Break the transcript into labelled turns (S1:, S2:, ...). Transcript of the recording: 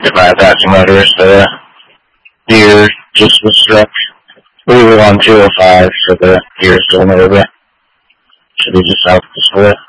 S1: hit by a passing motorist. The deer just was struck. We were on 205, so the deer is still in the river. Should be just south of the split.